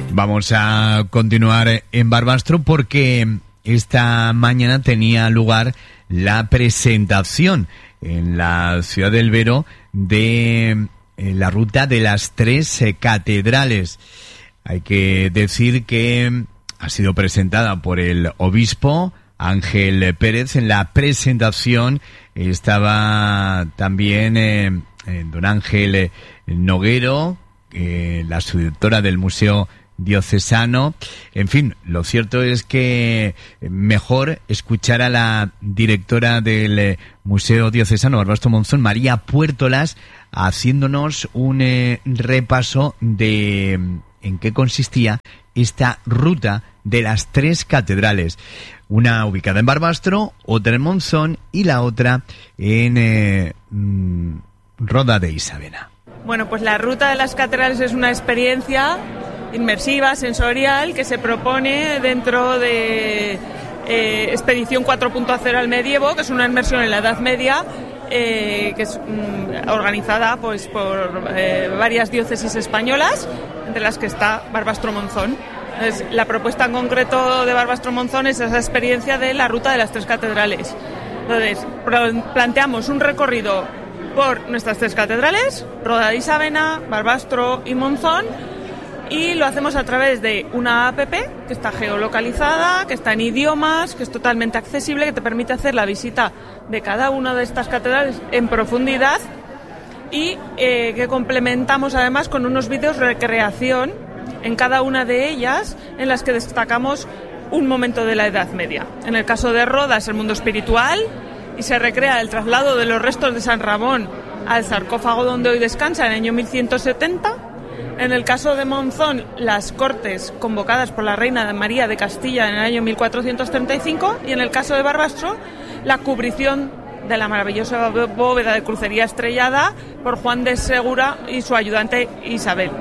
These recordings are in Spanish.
Vamos a continuar en Barbastro porque esta mañana tenía lugar la presentación en la ciudad del Vero de la ruta de las tres catedrales. Hay que decir que ha sido presentada por el obispo Ángel Pérez. En la presentación estaba también don Ángel Noguero, la subdirectora del Museo Diocesano. En fin, lo cierto es que mejor escuchar a la directora del Museo Diocesano Barbastro Monzón, María Puertolas, haciéndonos un repaso de en qué consistía esta ruta de las tres catedrales. Una ubicada en Barbastro, otra en Monzón y la otra en Roda de Isabena. Bueno, pues la ruta de las catedrales es una experiencia inmersiva, sensorial, que se propone dentro de Expedición 4.0 al Medievo, que es una inmersión en la Edad Media, que es organizada pues por varias diócesis españolas, entre las que está Barbastro Monzón. Entonces, la propuesta en concreto de Barbastro Monzón es esa experiencia de la ruta de las tres catedrales. Entonces, planteamos un recorrido por nuestras tres catedrales, Roda de Isabena, Barbastro y Monzón, y lo hacemos a través de una app que está geolocalizada, que está en idiomas, que es totalmente accesible, que te permite hacer la visita de cada una de estas catedrales en profundidad y que complementamos además con unos vídeos de recreación en cada una de ellas, en las que destacamos un momento de la Edad Media. En el caso de Roda es el mundo espiritual y se recrea el traslado de los restos de San Ramón al sarcófago donde hoy descansa en el año 1170. En el caso de Monzón, las cortes convocadas por la reina María de Castilla en el año 1435, y en el caso de Barbastro, la cubrición de la maravillosa bóveda de crucería estrellada por Juan de Segura y su ayudante Isabel.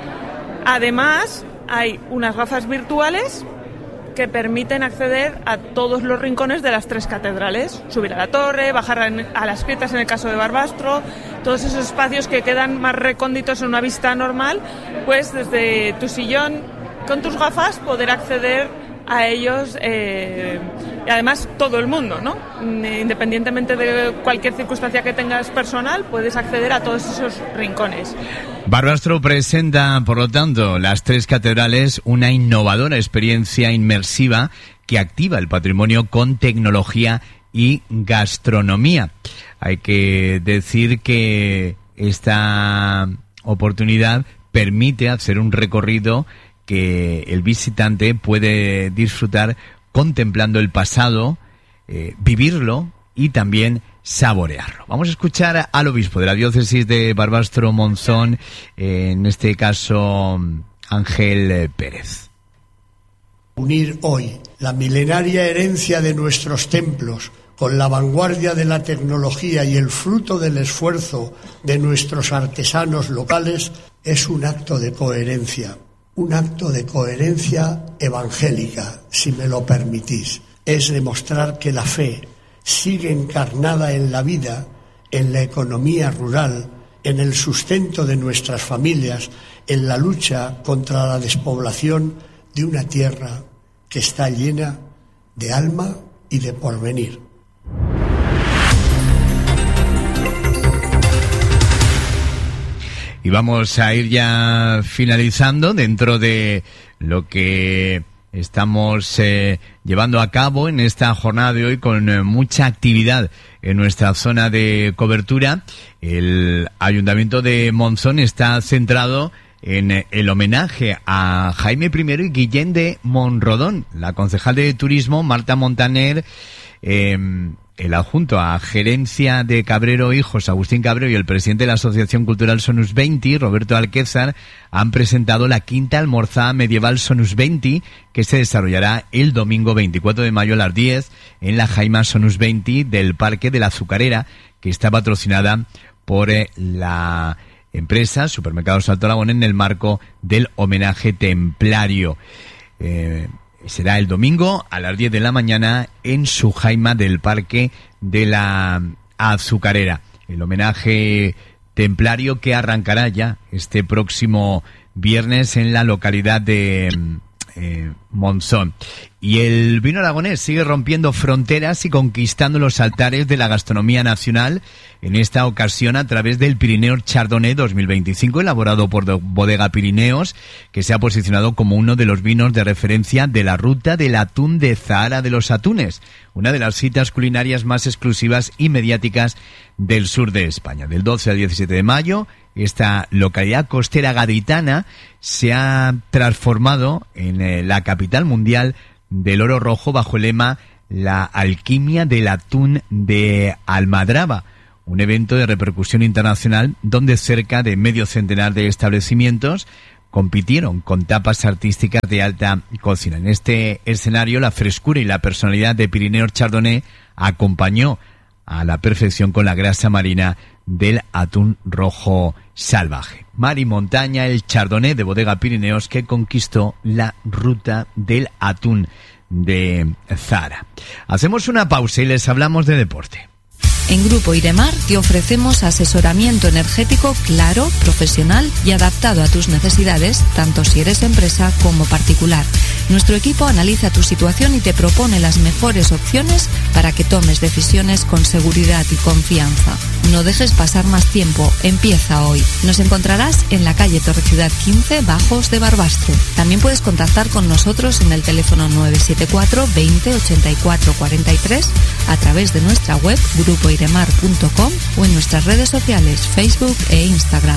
Además, hay unas gafas virtuales que permiten acceder a todos los rincones de las tres catedrales, subir a la torre, bajar a las grietas en el caso de Barbastro, todos esos espacios que quedan más recónditos en una vista normal, pues desde tu sillón con tus gafas poder acceder a ellos, y además todo el mundo, ¿no? Independientemente de cualquier circunstancia que tengas personal, puedes acceder a todos esos rincones. Barbastro presenta, por lo tanto, las tres catedrales, una innovadora experiencia inmersiva que activa el patrimonio con tecnología y gastronomía. Hay que decir que esta oportunidad permite hacer un recorrido que el visitante puede disfrutar contemplando el pasado, vivirlo y también saborearlo. Vamos a escuchar al obispo de la diócesis de Barbastro Monzón, en este caso Ángel Pérez. Unir hoy la milenaria herencia de nuestros templos con la vanguardia de la tecnología y el fruto del esfuerzo de nuestros artesanos locales es un acto de coherencia. Un acto de coherencia evangélica, si me lo permitís. Es demostrar que la fe sigue encarnada en la vida, en la economía rural, en el sustento de nuestras familias, en la lucha contra la despoblación de una tierra que está llena de alma y de porvenir. Y vamos a ir ya finalizando dentro de lo que estamos llevando a cabo en esta jornada de hoy con mucha actividad en nuestra zona de cobertura. El Ayuntamiento de Monzón está centrado en el homenaje a Jaime I y Guillén de Monrodón. La concejal de Turismo, Marta Montaner, el adjunto a Gerencia de Cabrero Hijos, Agustín Cabrero, y el presidente de la Asociación Cultural Sonus 20, Roberto Alquézar, han presentado la quinta almorzada medieval Sonus 20, que se desarrollará el domingo 24 de mayo a las 10 en la Jaima Sonus 20 del Parque de la Azucarera, que está patrocinada por la empresa Supermercados Alto Aragón en el marco del homenaje templario. Será el domingo a las 10 de la mañana en su jaima del Parque de la Azucarera. El homenaje templario que arrancará ya este próximo viernes en la localidad de Monzón. Y el vino aragonés sigue rompiendo fronteras y conquistando los altares de la gastronomía nacional, en esta ocasión a través del Pirineo Chardonnay 2025, elaborado por Bodega Pirineos, que se ha posicionado como uno de los vinos de referencia de la ruta del atún de Zahara de los Atunes, una de las citas culinarias más exclusivas y mediáticas del sur de España. Del 12 al 17 de mayo, esta localidad costera gaditana se ha transformado en la capital mundial del oro rojo bajo el lema La alquimia del atún de Almadraba, un evento de repercusión internacional donde cerca de medio centenar de establecimientos compitieron con tapas artísticas de alta cocina. En este escenario, la frescura y la personalidad de Pirineo Chardonnay acompañó a la perfección con la grasa marina del atún rojo salvaje. Mar y montaña, el Chardonnay de Bodega Pirineos, que conquistó la ruta del atún de Zahara. Hacemos una pausa y les hablamos de deporte. En Grupo Iremar te ofrecemos asesoramiento energético claro, profesional y adaptado a tus necesidades, tanto si eres empresa como particular. Nuestro equipo analiza tu situación y te propone las mejores opciones para que tomes decisiones con seguridad y confianza. No dejes pasar más tiempo, empieza hoy. Nos encontrarás en la calle Torreciudad 15, Bajos de Barbastro. También puedes contactar con nosotros en el teléfono 974 20 84 43 a través de nuestra web grupoiremar.com o en nuestras redes sociales Facebook e Instagram.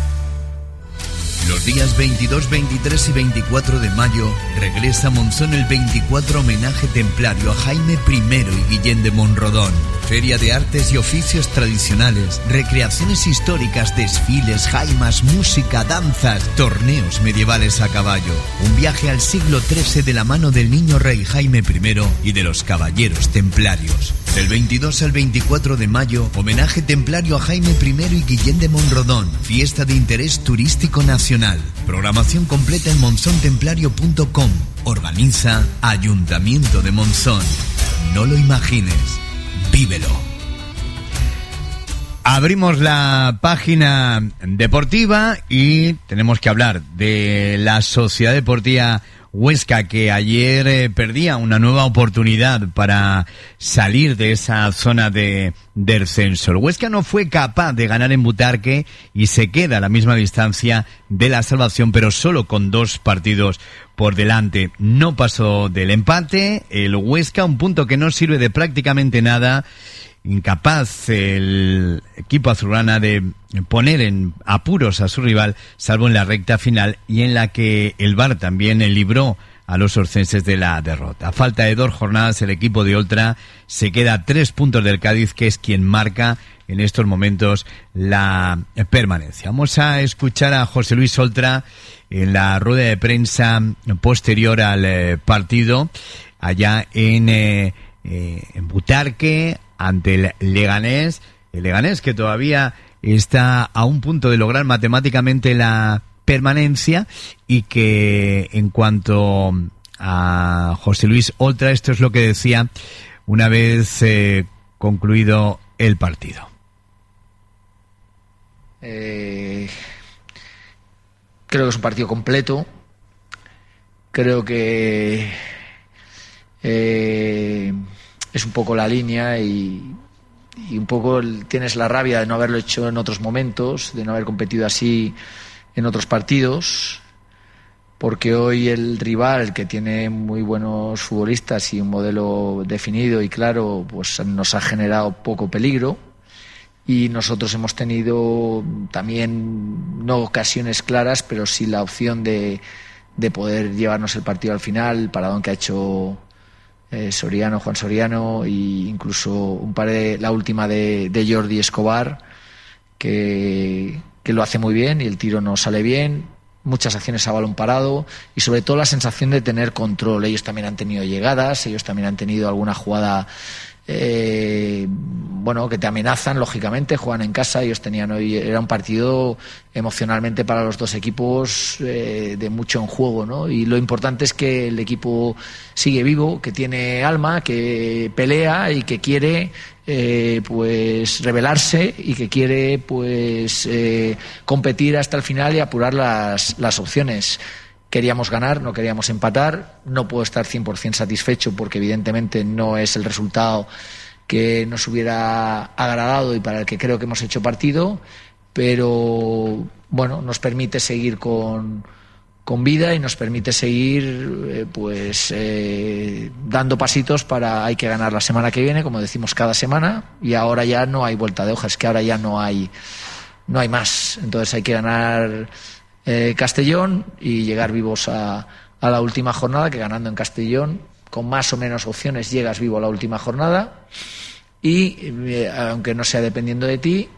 Los días 22, 23 y 24 de mayo regresa a Monzón el 24 homenaje templario a Jaime I y Guillén de Monrodón. Feria de artes y oficios tradicionales, recreaciones históricas, desfiles, jaimas, música, danzas, torneos medievales a caballo. Un viaje al siglo XIII de la mano del niño rey Jaime I y de los caballeros templarios. Del 22 al 24 de mayo, homenaje templario a Jaime I y Guillén de Monrodón, fiesta de interés turístico nacional. Programación completa en monzontemplario.com. Organiza Ayuntamiento de Monzón. No lo imagines, vívelo. Abrimos la página deportiva y tenemos que hablar de la Sociedad Deportiva Huesca, que ayer perdía una nueva oportunidad para salir de esa zona de descenso. El Huesca no fue capaz de ganar en Butarque y se queda a la misma distancia de la salvación, pero solo con 2 partidos por delante. No pasó del empate el Huesca, un punto que no sirve de prácticamente nada. Incapaz el equipo azulgrana de poner en apuros a su rival, salvo en la recta final y en la que el VAR también libró a los orcenses de la derrota. A falta de 2 jornadas, el equipo de Oltra se queda a 3 puntos del Cádiz, que es quien marca en estos momentos la permanencia. Vamos a escuchar a José Luis Oltra en la rueda de prensa posterior al partido allá en Butarque, ante el Leganés que todavía está a un punto de lograr matemáticamente la permanencia, y que en cuanto a José Luis Oltra, esto es lo que decía una vez concluido el partido. Creo que es un partido completo. Creo que es un poco la línea y un poco tienes la rabia de no haberlo hecho en otros momentos, de no haber competido así en otros partidos, porque hoy el rival, el que tiene muy buenos futbolistas y un modelo definido y claro, pues nos ha generado poco peligro, y nosotros hemos tenido también no ocasiones claras, pero sí la opción de poder llevarnos el partido al final, el paradón que ha hecho Juan Soriano, e incluso la última de Jordi Escobar, que lo hace muy bien y el tiro no sale bien, muchas acciones a balón parado y sobre todo la sensación de tener control. Ellos también han tenido llegadas, ellos también han tenido alguna jugada bueno, que te amenazan, lógicamente, juegan en casa, ellos tenían hoy, era un partido emocionalmente para los dos equipos de mucho en juego, ¿no? Y lo importante es que el equipo sigue vivo, que tiene alma, que pelea y que quiere pues rebelarse y que quiere pues competir hasta el final y apurar las opciones. Queríamos ganar, no queríamos empatar. No puedo estar 100% satisfecho porque evidentemente no es el resultado que nos hubiera agradado y para el que creo que hemos hecho partido, pero bueno, nos permite seguir con vida y nos permite seguir dando pasitos para, hay que ganar la semana que viene, como decimos cada semana, y ahora ya no hay vuelta de hoja, es que ahora ya no hay más. Entonces hay que ganar Castellón y llegar vivos a la última jornada, que ganando en Castellón con más o menos opciones llegas vivo a la última jornada y aunque no sea dependiendo de ti,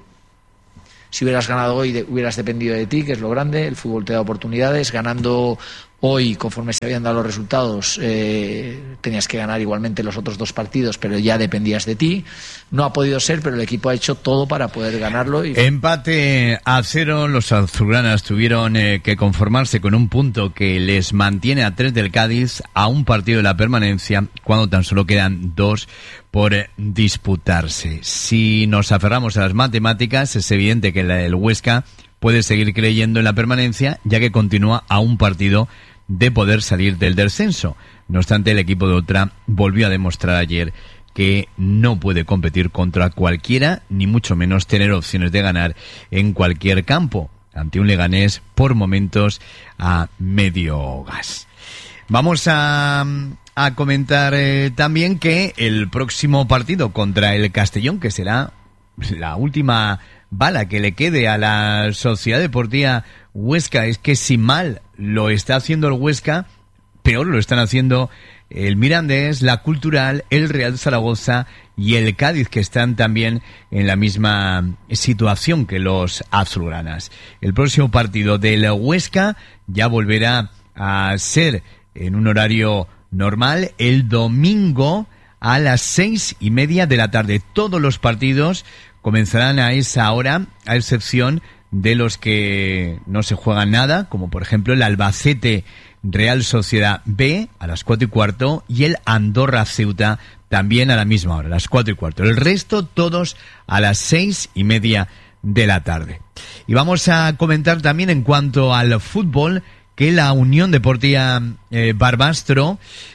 si hubieras ganado hoy hubieras dependido de ti, que es lo grande, el fútbol te da oportunidades. Ganando hoy, conforme se habían dado los resultados, tenías que ganar igualmente los otros dos partidos, pero ya dependías de ti. No ha podido ser, pero el equipo ha hecho todo para poder ganarlo. Empate a 0, los azulgranas tuvieron que conformarse con un punto que les mantiene a 3 del Cádiz, a un partido de la permanencia, cuando tan solo quedan 2 por disputarse. Si nos aferramos a las matemáticas, es evidente que el Huesca puede seguir creyendo en la permanencia, ya que continúa a un partido de poder salir del descenso. No obstante, el equipo de Oltra volvió a demostrar ayer que no puede competir contra cualquiera, ni mucho menos tener opciones de ganar en cualquier campo, ante un Leganés por momentos a medio gas. Vamos a comentar también que el próximo partido contra el Castellón, que será la última bala que le quede a la Sociedad Deportiva Huesca, es que si mal lo está haciendo el Huesca, peor lo están haciendo el Mirandés, la Cultural, el Real Zaragoza y el Cádiz, que están también en la misma situación que los azulgranas. El próximo partido del Huesca ya volverá a ser en un horario normal el domingo a las 6:30 de la tarde. Todos los partidos comenzarán a esa hora, a excepción de los que no se juegan nada, como por ejemplo el Albacete Real Sociedad B a las 4:15 y el Andorra Ceuta también a la misma hora, a las 4:15. El resto todos a las 6:30 de la tarde. Y vamos a comentar también en cuanto al fútbol que la Unión Deportiva Barbastro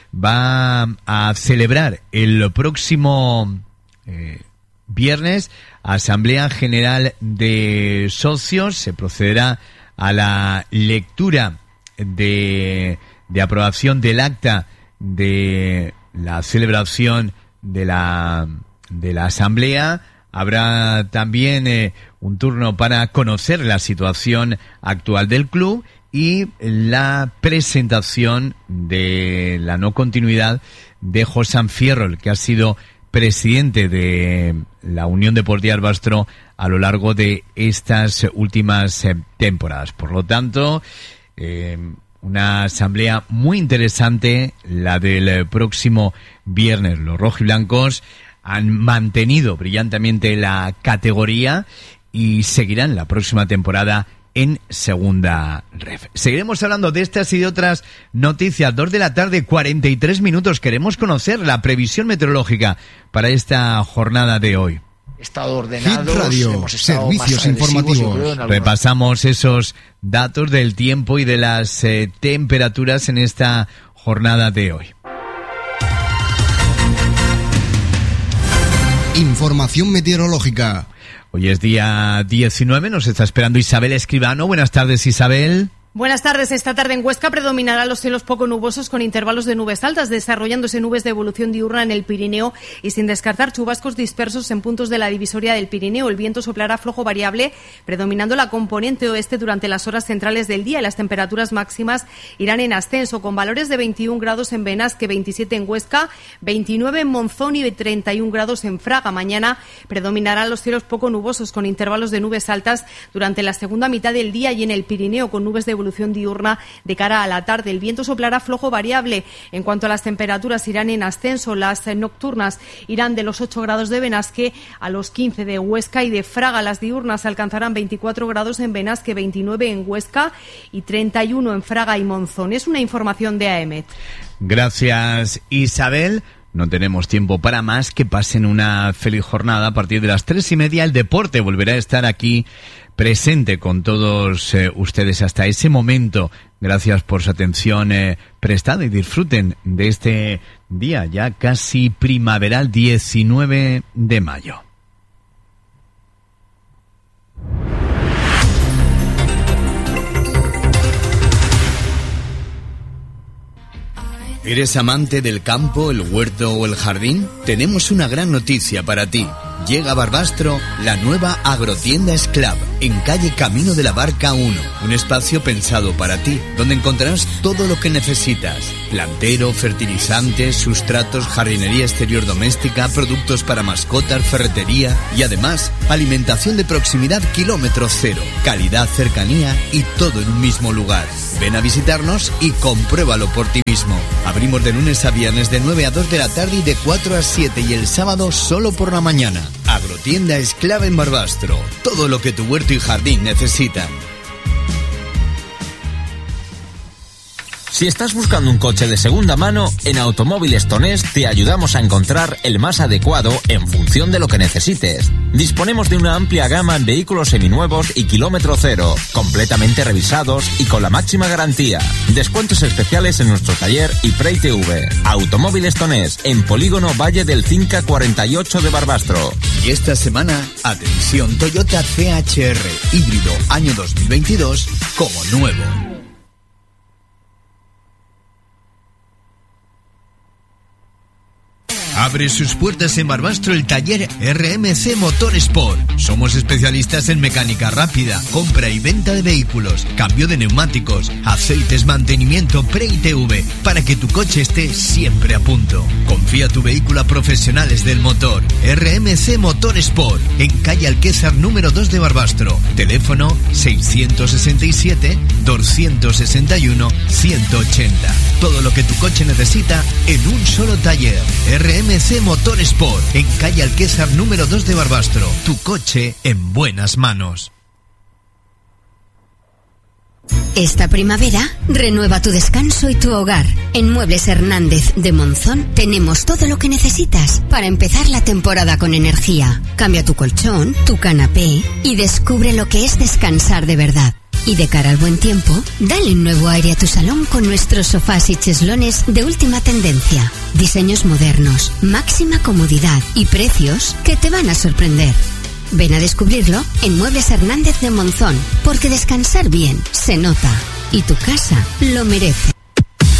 va a celebrar el próximo viernes Asamblea General de Socios. Se procederá a la lectura de aprobación del acta de la celebración de la Asamblea. Habrá también un turno para conocer la situación actual del club y la presentación de la no continuidad de Josan Fierrol, que ha sido presidente de la Unión Deportiva Barbastro a lo largo de estas últimas temporadas. Por lo tanto, una asamblea muy interesante, la del próximo viernes. Los rojiblancos han mantenido brillantemente la categoría y seguirán la próxima temporada en segunda ref. Seguiremos hablando de estas y de otras noticias. 2 de la tarde, 43 minutos. Queremos conocer la previsión meteorológica para esta jornada de hoy. Estado ordenados, Hit Radio, hemos estado servicios más agresivos, informativos. Repasamos esos datos del tiempo y de las temperaturas en esta jornada de hoy. Información meteorológica. Hoy es día 19, nos está esperando Isabel Escribano. Buenas tardes, Isabel. Buenas tardes. Esta tarde en Huesca predominarán los cielos poco nubosos con intervalos de nubes altas, desarrollándose nubes de evolución diurna en el Pirineo y sin descartar chubascos dispersos en puntos de la divisoria del Pirineo. El viento soplará flojo variable, predominando la componente oeste durante las horas centrales del día y las temperaturas máximas irán en ascenso, con valores de 21 grados en Benasque, 27 en Huesca, 29 en Monzón y 31 grados en Fraga. Mañana predominarán los cielos poco nubosos con intervalos de nubes altas durante la segunda mitad del día y en el Pirineo con nubes de evolución evolución diurna de cara a la tarde. El viento soplará flojo variable. En cuanto a las temperaturas, irán en ascenso. Las nocturnas irán de los 8 grados de Benasque a los 15 de Huesca y de Fraga. Las diurnas alcanzarán 24 grados en Benasque, 29 en Huesca y 31 en Fraga y Monzón. Es una información de AEMET. Gracias, Isabel. No tenemos tiempo para más. Que pasen una feliz jornada. A partir de las 3:30 el deporte volverá a estar aquí presente con todos ustedes hasta ese momento. Gracias por su atención prestada y disfruten de este día ya casi primaveral, 19 de mayo. ¿Eres amante del campo, el huerto o el jardín? Tenemos una gran noticia para ti. Llega a Barbastro la nueva agrotienda Esclav, en calle Camino de la Barca 1. Un espacio pensado para ti, donde encontrarás todo lo que necesitas. Plantero, fertilizantes, sustratos, jardinería exterior doméstica, productos para mascotas, ferretería y además alimentación de proximidad kilómetro cero. Calidad, cercanía y todo en un mismo lugar. Ven a visitarnos y compruébalo por ti mismo. Abrimos de lunes a viernes de 9 a 2 de la tarde y de 4 a 7 y el sábado solo por la mañana. Agrotienda Esclav en Barbastro. Todo lo que tu huerto y jardín necesitan. Si estás buscando un coche de segunda mano, en Automóviles Tonés te ayudamos a encontrar el más adecuado en función de lo que necesites. Disponemos de una amplia gama en vehículos seminuevos y kilómetro cero, completamente revisados y con la máxima garantía. Descuentos especiales en nuestro taller y Pre-TV. Automóviles Tonés, en Polígono Valle del Cinca 48 de Barbastro. Y esta semana, atención, Toyota CHR híbrido año 2022 como nuevo. Abre sus puertas en Barbastro el taller RMC Motorsport. Somos especialistas en mecánica rápida, compra y venta de vehículos, cambio de neumáticos, aceites, mantenimiento, Pre-TV, para que tu coche esté siempre a punto. Confía tu vehículo a profesionales del motor. RMC Motorsport, en calle Alquésar número 2 de Barbastro. Teléfono 665-261-180. Todo lo que tu coche necesita en un solo taller. RMC Motorsport, en calle Alquésar número 2 de Barbastro. Tu coche en buenas manos. Esta primavera, renueva tu descanso y tu hogar. En Muebles Hernández de Monzón tenemos todo lo que necesitas para empezar la temporada con energía. Cambia tu colchón, tu canapé y descubre lo que es descansar de verdad. Y de cara al buen tiempo, dale un nuevo aire a tu salón con nuestros sofás y cheslones de última tendencia. Diseños modernos, máxima comodidad y precios que te van a sorprender. Ven a descubrirlo en Muebles Hernández de Monzón, porque descansar bien se nota y tu casa lo merece.